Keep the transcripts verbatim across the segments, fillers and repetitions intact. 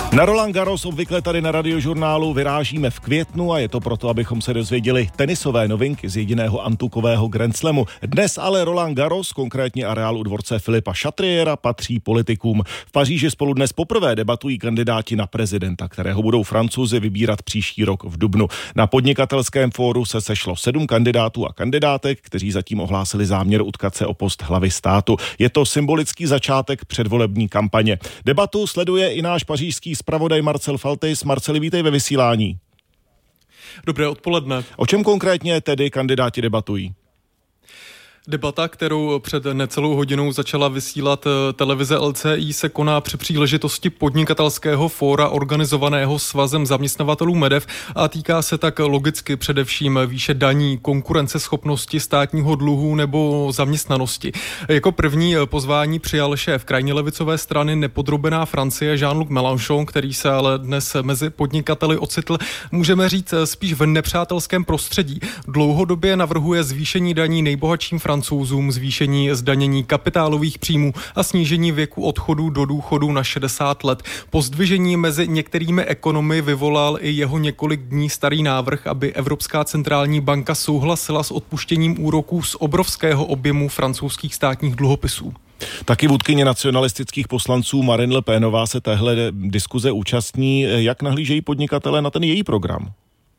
Na Roland Garros obvykle tady na Radiožurnálu vyrážíme v květnu a je to proto, abychom se dozvěděli tenisové novinky z jediného antukového Grand Slamu. Dnes ale Roland Garros, konkrétně areál u dvorce Filipa Chatriera, patří politikům. V Paříži spolu dnes poprvé debatují kandidáti na prezidenta, kterého budou Francouzi vybírat příští rok v dubnu. Na podnikatelském fóru se sešlo sedm kandidátů a kandidátek, kteří zatím ohlásili záměr utkat se o post hlavy státu. Je to symbolický začátek předvolební kampaně. Debatu sleduje i náš pařížský zpravodaj Marcel Faltys. Marceli, vítej ve vysílání. Dobré odpoledne. O čem konkrétně tedy kandidáti debatují? Debata, kterou před necelou hodinou začala vysílat televize L C I, se koná při příležitosti podnikatelského fóra organizovaného Svazem zaměstnavatelů MEDEV a týká se tak logicky především výše daní, konkurenceschopnosti státního dluhu nebo zaměstnanosti. Jako první pozvání přijal šéf krajně levicové strany Nepodrobená Francie Jean-Luc Mélenchon, který se ale dnes mezi podnikateli ocitl, můžeme říct, spíš v nepřátelském prostředí. Dlouhodobě navrhuje zvýšení daní nejbohatším Francouzům, zvýšení zdanění kapitálových příjmů a snížení věku odchodu do důchodu na šedesát let. Pozdvižení mezi některými ekonomy vyvolal i jeho několik dní starý návrh, aby Evropská centrální banka souhlasila s odpuštěním úroků z obrovského objemu francouzských státních dluhopisů. Taky vůdkyně nacionalistických poslanců Marine Le Penová se téhle diskuze účastní. Jak nahlížejí podnikatelé na ten její program?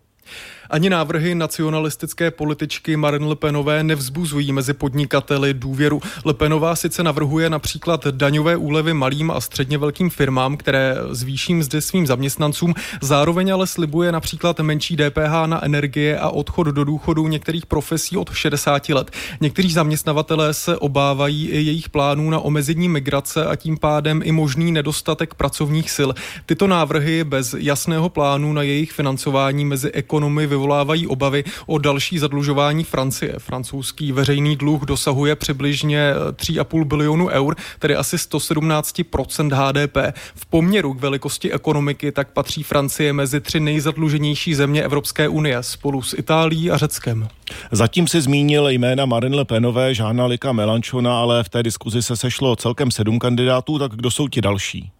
Ani návrhy nacionalistické političky Marine Le Penové nevzbuzují mezi podnikateli důvěru. Le Penová sice navrhuje například daňové úlevy malým a středně velkým firmám, které zvýší mzdy svým zaměstnancům, zároveň ale slibuje například menší D P H na energie a odchod do důchodu některých profesí od šedesáti let. Někteří zaměstnavatelé se obávají i jejich plánů na omezení migrace a tím pádem i možný nedostatek pracovních sil. Tyto návrhy bez jasného plánu na jejich financování mezi ekonomy vyvolávají obavy o další zadlužování Francie. Francouzský veřejný dluh dosahuje přibližně tři a půl bilionu eur, tedy asi sto sedmnáct procent H D P. V poměru k velikosti ekonomiky tak patří Francie mezi tři nejzadluženější země Evropské unie spolu s Itálií a Řeckem. Zatím si zmínil jména Marine Le Penové, Jeana-Luca Mélenchona, ale v té diskuzi se sešlo celkem sedm kandidátů, tak kdo jsou ti další?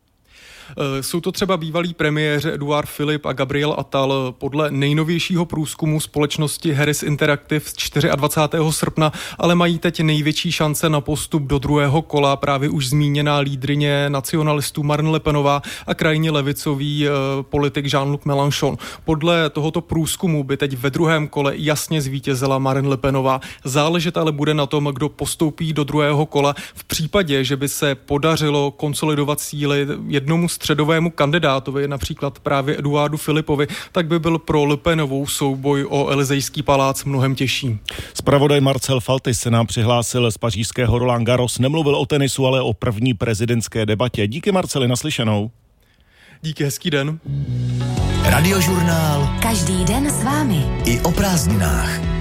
Jsou to třeba bývalí premiéři Edouard Philippe a Gabriel Attal. Podle nejnovějšího průzkumu společnosti Harris Interactive z dvacátého čtvrtého srpna ale mají teď největší šance na postup do druhého kola právě už zmíněná lídryně nacionalistů Marine Le Penová a krajně levicový eh, politik Jean-Luc Mélenchon. Podle tohoto průzkumu by teď ve druhém kole jasně zvítězila Marine Le Penová. Záležet ale bude na tom, kdo postoupí do druhého kola. V případě, že by se podařilo konsolidovat síly jednomu středovému kandidátovi, například právě Eduardu Philippovi, tak by byl pro Le Penovou souboj o Elysejský palác mnohem těžší. Zpravodaj Marcel Faltys se nám přihlásil z pařížského Roland Garros. Nemluvil o tenisu, ale o první prezidentské debatě. Díky, Marceli, naslyšenou. Díky, hezký den. Radiožurnál. Každý den s vámi. I o prázdninách.